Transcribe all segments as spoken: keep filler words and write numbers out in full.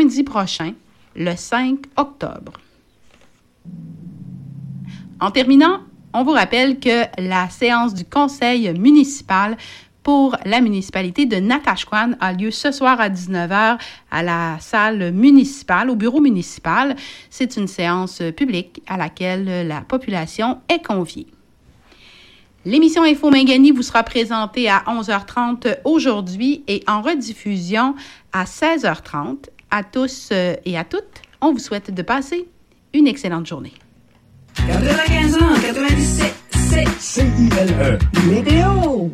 lundi prochain, le cinq octobre. En terminant, on vous rappelle que la séance du conseil municipal pour la municipalité de Natashquan a lieu ce soir à dix-neuf heures à la salle municipale, au bureau municipal. C'est une séance publique à laquelle la population est conviée. L'émission Info Mingani vous sera présentée à onze heures trente aujourd'hui et en rediffusion à seize heures trente. À tous et à toutes, on vous souhaite de passer une excellente journée. quatre-vingt-quinze ans, quatre-vingt-dix-sept, c'est C I L E. Météo!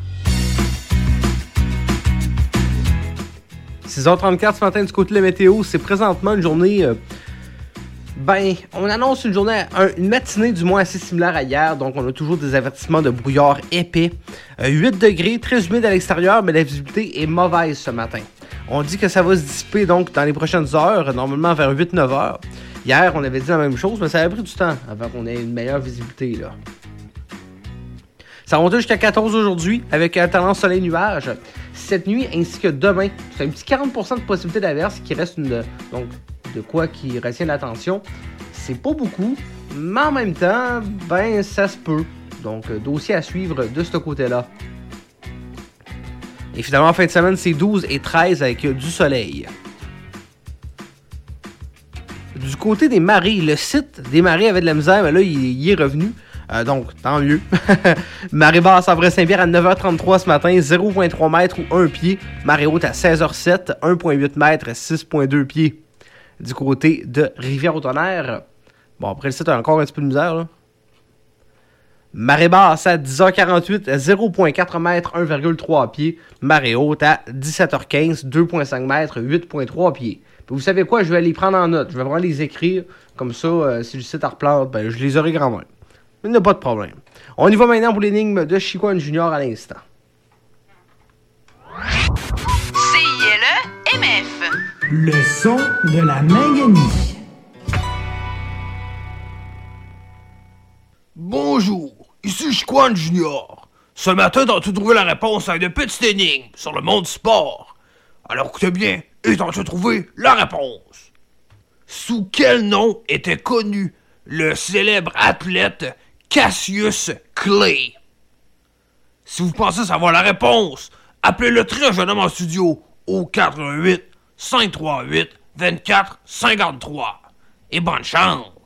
six heures trente-quatre ce matin du côté de la météo, c'est présentement une journée... Euh, ben, on annonce une journée, un, une matinée du moins assez similaire à hier, donc on a toujours des avertissements de brouillard épais. Euh, huit degrés, très humide à l'extérieur, mais la visibilité est mauvaise ce matin. On dit que ça va se dissiper donc dans les prochaines heures, normalement vers huit neuf heures. Hier, on avait dit la même chose, mais ça a pris du temps avant qu'on ait une meilleure visibilité, là. Ça va monter jusqu'à quatorze aujourd'hui, avec alternance soleil-nuage. Cette nuit, ainsi que demain, c'est un petit quarante pour cent de possibilité d'averse qui reste une... Donc, de quoi qui retient l'attention. C'est pas beaucoup, mais en même temps, ben, ça se peut. Donc, dossier à suivre de ce côté-là. Et finalement, en fin de semaine, c'est douze et treize avec du soleil. Du côté des marées, le site des marées avait de la misère, mais là, il, il est revenu. Euh, donc, tant mieux. Marée basse à Vrai-Saint-Pierre à neuf heures trente-trois ce matin, zéro virgule trois mètres ou un pied. Marée haute à seize heures sept, un virgule huit mètres, six virgule deux pieds. Du côté de Rivière-au-Tonnerre. Bon, après le site a encore un petit peu de misère, là. Marée basse à dix heures quarante-huit, zéro virgule quatre mètres, un virgule trois pieds. Marée haute à dix-sept heures quinze, deux virgule cinq mètres, huit virgule trois pieds. Puis vous savez quoi, je vais les prendre en note. Je vais vraiment les écrire. Comme ça, euh, si le site replante, ben, je les aurai grand même. Il n'y a pas de problème. On y va maintenant pour l'énigme de Chicoine Junior à l'instant. C I L E M F. Le son de la Mingani. Bonjour, ici Chicoine Junior. Ce matin, t'as-tu trouvé la réponse à une petite énigme sur le monde du sport? Alors écoutez bien, et t'as-tu trouvé la réponse? Sous quel nom était connu le célèbre athlète Cassius Clay? Si vous pensez savoir la réponse, appelez le très jeune homme en studio au quatre un huit, cinq trois huit, deux quatre cinq trois. Et bonne chance!